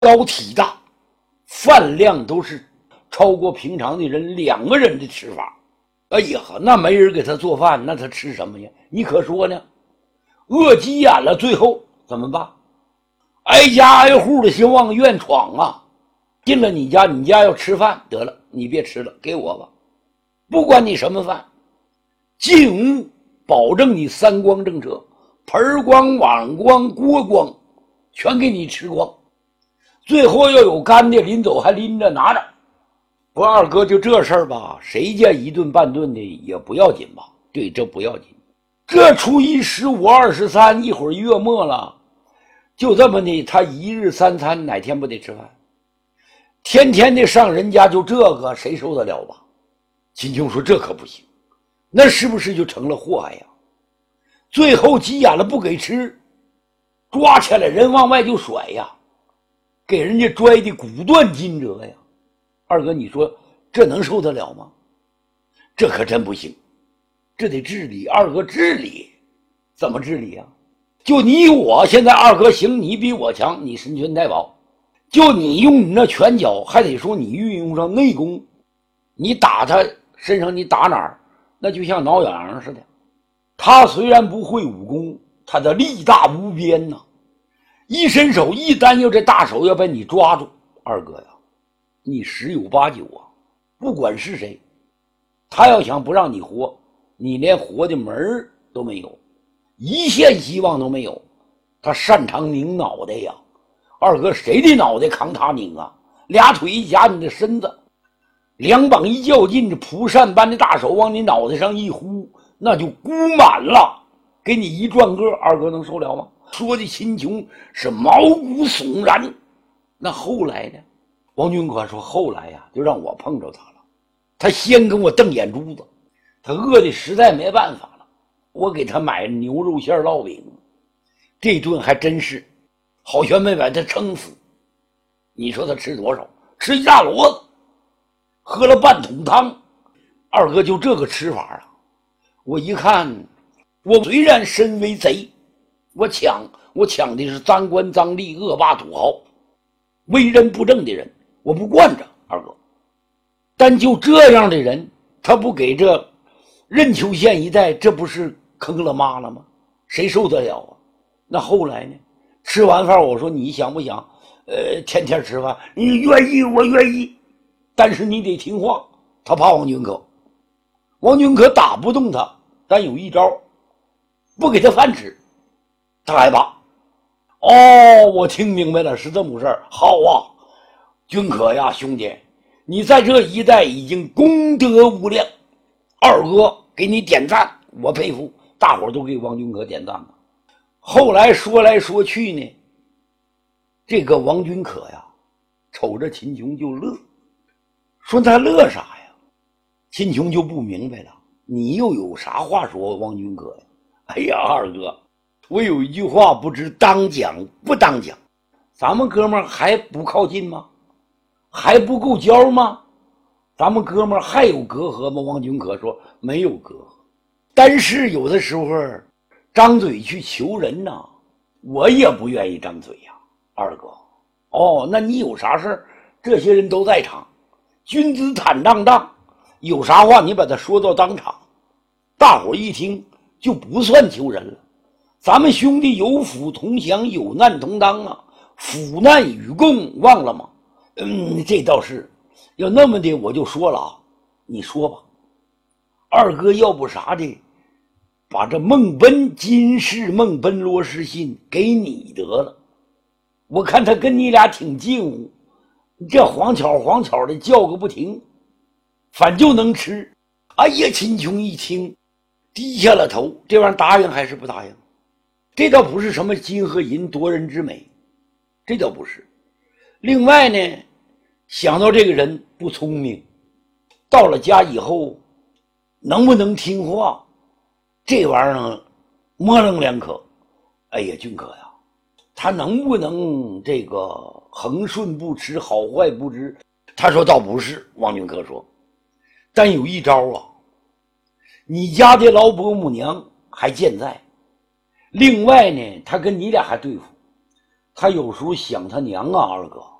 高体大，饭量都是超过平常的人2个人的吃法。哎呀，那没人给他做饭，那他吃什么呀？你可说呢？饿急眼了，最后怎么办？挨家挨户的去往院闯啊！进了你家，你家要吃饭，得了，你别吃了，给我吧，不管你什么饭，进屋保证你3光政策，盆光、碗光、锅光，全给你吃光。最后要有干的，临走还拎着拿着。不，二哥就这事儿吧，谁家1顿半顿的也不要紧吧？对，这不要紧。这初一、15、23，一会儿月末了，就这么的，他1日3餐，哪天不得吃饭？天天的上人家，就这个谁受得了吧？秦琼说这可不行，那是不是就成了祸害呀？最后急眼了不给吃，抓起来人往外就甩呀，给人家拽的骨断筋折呀。二哥，你说这能受得了吗？这可真不行，这得治理。二哥治理怎么治理啊？就你我现在，二哥行，你比我强，你神拳太保，就你用你那拳脚，还得说你运用上内功，你打他身上，你打哪儿，那就像挠痒痒似的。他虽然不会武功，他的力大无边呐，一伸手一单要这大手要把你抓住，二哥呀，你10有8九啊！不管是谁，他要想不让你活，你连活的门都没有，一线希望都没有。他擅长拧脑袋呀，二哥，谁的脑袋扛他拧啊？2腿一夹你的身子，2膀一较劲，这蒲扇般的大手往你脑袋上一呼，那就箍满了，给你一转个，二哥能受了吗？说的秦琼是毛骨悚然。那后来呢？王君可说后来呀，就让我碰着他了。他先跟我瞪眼珠子，他饿的实在没办法了，我给他买牛肉馅烙饼，这顿还真是好悬没把他撑死。你说他吃多少？吃一大骡子，喝了半桶汤。二哥就这个吃法啊！我一看，我虽然身为贼，我抢的是赃官赃吏、恶霸土豪，为人不正的人，我不惯着二哥。但就这样的人，他不给这任丘县一带，这不是坑了妈了吗？谁受得了啊？那后来呢？吃完饭我说你想不想天天吃饭？你愿意，我愿意，但是你得听话。他怕王君可，王君可打不动他，但有一招，不给他饭吃，他害怕。哦，我听明白了，是这么回事。好啊，君可呀，兄弟，你在这一带已经功德无量，二哥给你点赞，我佩服。大伙都给王君可点赞了。后来说来说去呢，这个王君可呀，瞅着秦琼就乐，说他乐啥呀？秦琼就不明白了，你又有啥话说王君可呀？哎呀，二哥，我有一句话不知当讲不当讲，咱们哥们儿还不靠近吗？还不够交吗？咱们哥们儿还有隔阂吗？王君可说没有隔阂，但是有的时候张嘴去求人呐，我也不愿意张嘴呀，二哥。哦，那你有啥事儿？这些人都在场，君子坦荡荡，有啥话你把它说到当场，大伙一听就不算求人了。咱们兄弟有福同享，有难同当啊，福难与共，忘了吗？这倒是。要那么的我就说了啊，你说吧，二哥要不啥的，把这孟奔金氏孟奔罗氏信给你得了。我看他跟你俩挺近乎，这黄巧的叫个不停，反就能吃。哎呀，秦琼一听低下了头，这玩意儿答应还是不答应？这倒不是什么金和银夺人之美，这倒不是。另外呢，想到这个人不聪明，到了家以后能不能听话，这玩意儿模棱两可。哎呀，君可呀，他能不能这个恒顺不吃，好坏不知？他说倒不是。王君可说，但有一招啊，你家的老伯母娘还健在，另外呢，他跟你俩还对付， 他有时候想他娘啊，二哥，